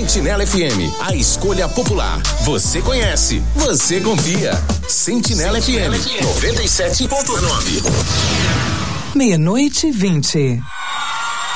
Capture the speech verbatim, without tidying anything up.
Sentinela F M, a escolha popular. Você conhece, você confia. Sentinela F M, noventa e sete ponto nove. Meia-noite e vinte.